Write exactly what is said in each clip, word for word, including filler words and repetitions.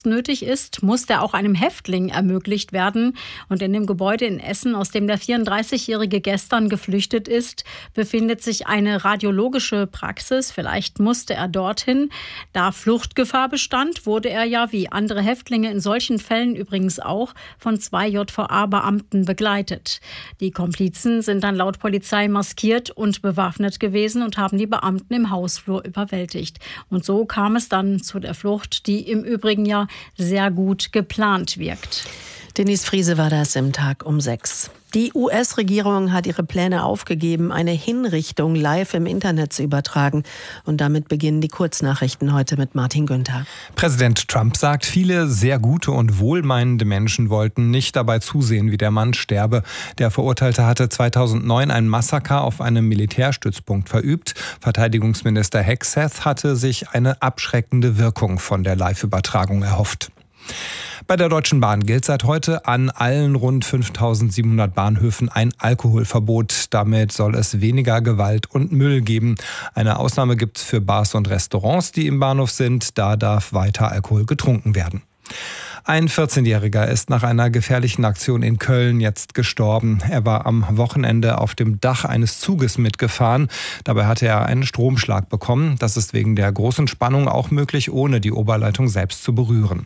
nötig ist, muss der auch einem Häftling ermöglicht werden. Und in dem Gebäude in Essen, aus dem der vierunddreißigjährige gestern geflüchtet ist, befindet sich eine radiologische Praxis. Vielleicht musste er dorthin. Da Fluchtgefahr bestand, wurde er ja wie andere Häftlinge in solchen Fällen übrigens auch von zwei J V A-Beamten begleitet. Die Komplizen sind dann laut Polizei maskiert und bewaffnet gewesen und haben die Beamten im Hausflur überwältigt. Und so kam es dann zu der Flucht, die im Übrigen ja sehr gut geplant wirkt. Denise Friese war das im Tag um sechs. Die U S-Regierung hat ihre Pläne aufgegeben, eine Hinrichtung live im Internet zu übertragen. Und damit beginnen die Kurznachrichten heute mit Martin Günther. Präsident Trump sagt, viele sehr gute und wohlmeinende Menschen wollten nicht dabei zusehen, wie der Mann sterbe. Der Verurteilte hatte zweitausendneun ein Massaker auf einem Militärstützpunkt verübt. Verteidigungsminister Hegseth hatte sich eine abschreckende Wirkung von der Live-Übertragung erhofft. Bei der Deutschen Bahn gilt seit heute an allen rund fünftausendsiebenhundert Bahnhöfen ein Alkoholverbot. Damit soll es weniger Gewalt und Müll geben. Eine Ausnahme gibt es für Bars und Restaurants, die im Bahnhof sind. Da darf weiter Alkohol getrunken werden. Ein vierzehnjähriger ist nach einer gefährlichen Aktion in Köln jetzt gestorben. Er war am Wochenende auf dem Dach eines Zuges mitgefahren. Dabei hatte er einen Stromschlag bekommen. Das ist wegen der großen Spannung auch möglich, ohne die Oberleitung selbst zu berühren.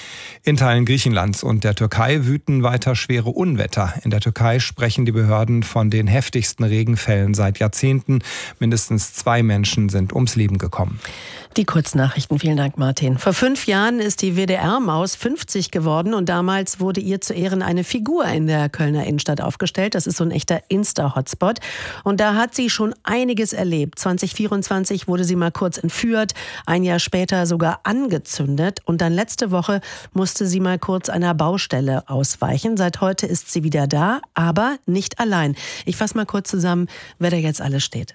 In Teilen Griechenlands und der Türkei wüten weiter schwere Unwetter. In der Türkei sprechen die Behörden von den heftigsten Regenfällen seit Jahrzehnten. Mindestens zwei Menschen sind ums Leben gekommen. Die Kurznachrichten. Vielen Dank, Martin. Vor fünf Jahren ist die W D R-Maus fünfzig geworden und damals wurde ihr zu Ehren eine Figur in der Kölner Innenstadt aufgestellt. Das ist so ein echter Insta-Hotspot. Und da hat sie schon einiges erlebt. zwanzig vierundzwanzig wurde sie mal kurz entführt, ein Jahr später sogar angezündet und dann letzte Woche musste sie mal kurz einer Baustelle ausweichen. Seit heute ist sie wieder da, aber nicht allein. Ich fasse mal kurz zusammen, wer da jetzt alles steht.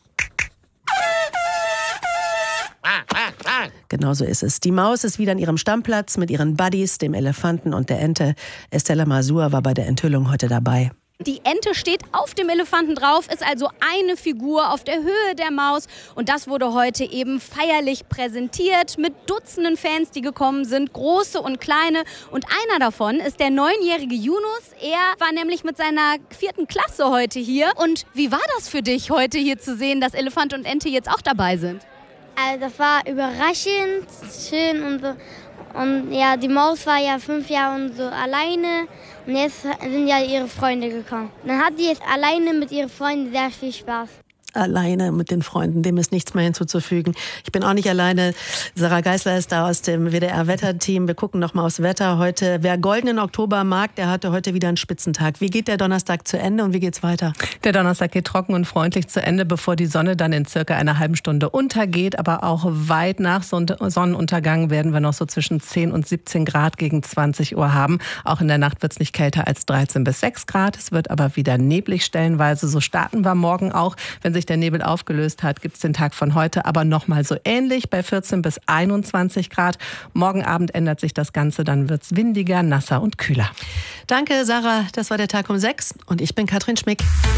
Genau so ist es. Die Maus ist wieder an ihrem Stammplatz mit ihren Buddies, dem Elefanten und der Ente. Estella Masur war bei der Enthüllung heute dabei. Die Ente steht auf dem Elefanten drauf, ist also eine Figur auf der Höhe der Maus. Und das wurde heute eben feierlich präsentiert mit Dutzenden Fans, die gekommen sind, große und kleine. Und einer davon ist der neunjährige Yunus. Er war nämlich mit seiner vierten Klasse heute hier. Und wie war das für dich, heute hier zu sehen, dass Elefant und Ente jetzt auch dabei sind? Also das war überraschend schön und so. Und ja, die Maus war ja fünf Jahre und so alleine und jetzt sind ja ihre Freunde gekommen. Dann hat die jetzt alleine mit ihren Freunden sehr viel Spaß. Alleine mit den Freunden, dem ist nichts mehr hinzuzufügen. Ich bin auch nicht alleine. Sarah Geisler ist da aus dem W D R-Wetterteam. Wir gucken noch mal aufs Wetter heute. Wer goldenen Oktober mag, der hatte heute wieder einen Spitzentag. Wie geht der Donnerstag zu Ende und wie geht's weiter? Der Donnerstag geht trocken und freundlich zu Ende, bevor die Sonne dann in circa einer halben Stunde untergeht. Aber auch weit nach Sonnenuntergang werden wir noch so zwischen zehn und siebzehn Grad gegen zwanzig Uhr haben. Auch in der Nacht wird es nicht kälter als dreizehn bis sechs Grad. Es wird aber wieder neblig stellenweise. So starten wir morgen auch. Wenn sich der Nebel aufgelöst hat, gibt es den Tag von heute aber nochmal so ähnlich bei vierzehn bis einundzwanzig Grad. Morgen Abend ändert sich das Ganze, dann wird es windiger, nasser und kühler. Danke, Sarah. Das war der Tag um sechs und ich bin Katrin Schmick.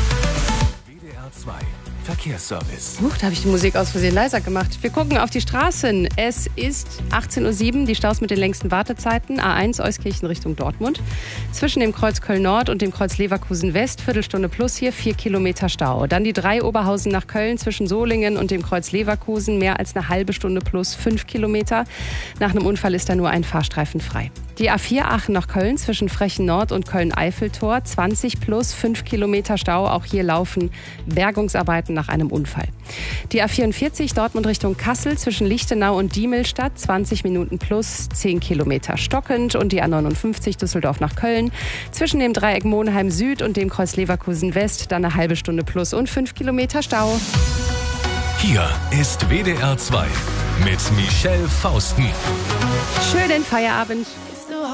W D R zwei Verkehrsservice. Huch, da habe ich die Musik aus Versehen leiser gemacht. Wir gucken auf die Straßen. Es ist achtzehn Uhr sieben, die Staus mit den längsten Wartezeiten. A eins Euskirchen Richtung Dortmund. Zwischen dem Kreuz Köln-Nord und dem Kreuz Leverkusen-West, Viertelstunde plus hier, vier Kilometer Stau. Dann die drei Oberhausen nach Köln zwischen Solingen und dem Kreuz Leverkusen, mehr als eine halbe Stunde plus, fünf Kilometer. Nach einem Unfall ist da nur ein Fahrstreifen frei. Die A vier Aachen nach Köln zwischen Frechen Nord und Köln-Eiffeltor, zwanzig plus, fünf Kilometer Stau. Auch hier laufen Bergungsarbeiten nach einem Unfall. Die A vierundvierzig Dortmund Richtung Kassel zwischen Lichtenau und Diemelstadt, zwanzig Minuten plus, zehn Kilometer stockend. Und die A neunundfünfzig Düsseldorf nach Köln zwischen dem Dreieck Monheim Süd und dem Kreuz Leverkusen West, dann eine halbe Stunde plus und fünf Kilometer Stau. Hier ist W D R zwei mit Michelle Fausten. Schönen Feierabend.